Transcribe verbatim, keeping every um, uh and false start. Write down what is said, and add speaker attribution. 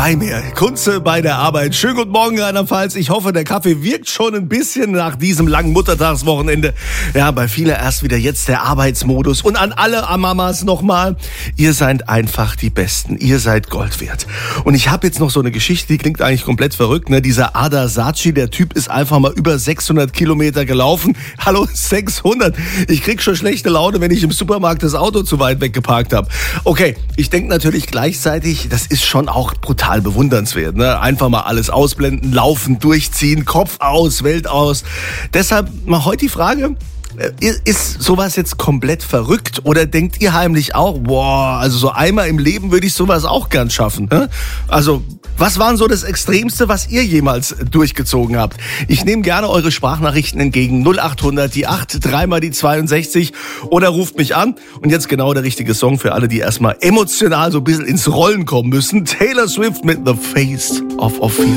Speaker 1: bei mir. Kunze bei der Arbeit. Schönen guten Morgen, Rheinland-Pfalz. Ich hoffe, der Kaffee wirkt schon ein bisschen nach diesem langen Muttertagswochenende. Ja, bei vielen erst wieder jetzt der Arbeitsmodus. Und an alle Mamas nochmal, ihr seid einfach die Besten. Ihr seid Gold wert. Und ich habe jetzt noch so eine Geschichte, die klingt eigentlich komplett verrückt. Ne? Dieser Ada Saci, der Typ ist einfach mal über sechshundert Kilometer gelaufen. Hallo, sechshundert. Ich krieg schon schlechte Laune, wenn ich im Supermarkt das Auto zu weit weggeparkt habe. Okay, ich denke natürlich gleichzeitig, das ist schon auch brutal bewundernswert. Ne? Einfach mal alles ausblenden, laufen, durchziehen, Kopf aus, Welt aus. Deshalb mal heute die Frage, ist sowas jetzt komplett verrückt oder denkt ihr heimlich auch, boah, also so einmal im Leben würde ich sowas auch gern schaffen? Ne? Also was war so das Extremste, was ihr jemals durchgezogen habt? Ich nehme gerne eure Sprachnachrichten entgegen. null achthundert, die acht, dreimal die zweiundsechzig oder ruft mich an. Und jetzt genau der richtige Song für alle, die erstmal emotional so ein bisschen ins Rollen kommen müssen. Taylor Swift mit The Face of Ophelia.